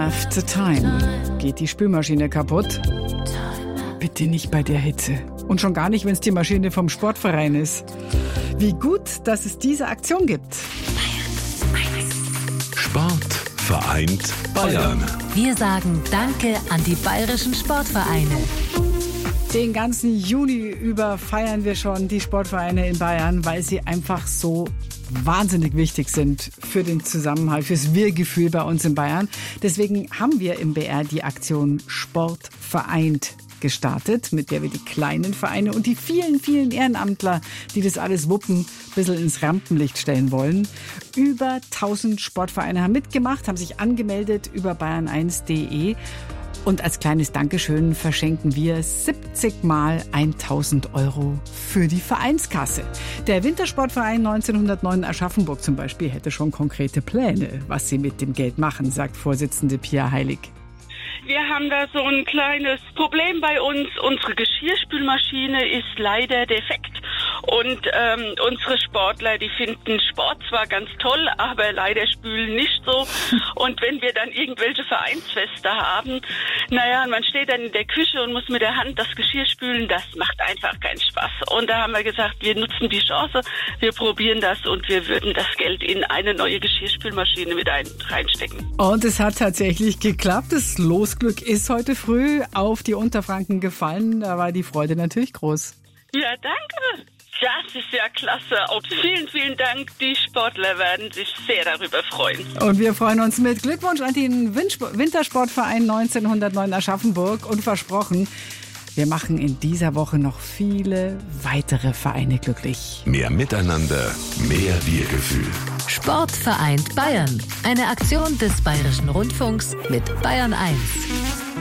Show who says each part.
Speaker 1: after time. Geht die Spülmaschine kaputt? Bitte nicht bei der Hitze. Und schon gar nicht, wenn es die Maschine vom Sportverein ist. Wie gut, dass es diese Aktion gibt.
Speaker 2: Sport vereint Bayern.
Speaker 3: Wir sagen Danke an die bayerischen Sportvereine.
Speaker 1: Den ganzen Juni über feiern wir schon die Sportvereine in Bayern, weil sie einfach so wahnsinnig wichtig sind für den Zusammenhalt, fürs Wir-Gefühl bei uns in Bayern. Deswegen haben wir im BR die Aktion Sport vereint gestartet, mit der wir die kleinen Vereine und die vielen, vielen Ehrenamtler, die das alles wuppen, ein bisschen ins Rampenlicht stellen wollen. Über 1000 Sportvereine haben mitgemacht, haben sich angemeldet über bayern1.de. Und als kleines Dankeschön verschenken wir 70 mal 1.000 Euro für die Vereinskasse. Der Wintersportverein 1909 Aschaffenburg zum Beispiel hätte schon konkrete Pläne, was sie mit dem Geld machen, sagt Vorsitzende Pia Heilig.
Speaker 4: Wir haben da so ein kleines Problem bei uns. Unsere Geschirrspülmaschine ist leider defekt. Und unsere Sportler, die finden Sport zwar ganz toll, aber leider spülen nicht so. Und wenn wir dann irgendwelche Vereinsfeste haben, man steht dann in der Küche und muss mit der Hand das Geschirr spülen, das macht einfach keinen Spaß. Und da haben wir gesagt, wir nutzen die Chance, wir probieren das und wir würden das Geld in eine neue Geschirrspülmaschine mit reinstecken.
Speaker 1: Und es hat tatsächlich geklappt. Das Losglück ist heute früh auf die Unterfranken gefallen. Da war die Freude natürlich groß.
Speaker 4: Ja, danke. Das ist ja klasse. Und vielen, vielen Dank. Die Sportler werden sich sehr darüber freuen.
Speaker 1: Und wir freuen uns mit Glückwunsch an den Wintersportverein 1909 Aschaffenburg. Und versprochen, wir machen in dieser Woche noch viele weitere Vereine glücklich.
Speaker 2: Mehr Miteinander, mehr Wir-Gefühl.
Speaker 3: Sport vereint Bayern. Eine Aktion des Bayerischen Rundfunks mit Bayern 1.